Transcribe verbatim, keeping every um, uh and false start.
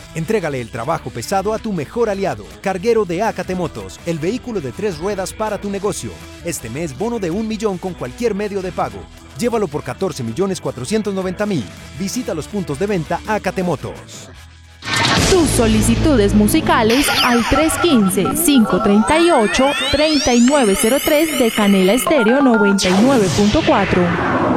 Entrégale el trabajo pesado a tu mejor aliado, Carguero de Ácate Motos, el vehículo de tres ruedas para tu negocio. Este mes, bono de un millón con cualquier medio de pago. Llévalo por catorce millones cuatrocientos noventa mil. Visita los puntos de venta Ácate Motos. Tus solicitudes musicales al tres uno cinco, cinco tres ocho, tres nueve cero tres de Canela Estéreo noventa y nueve punto cuatro.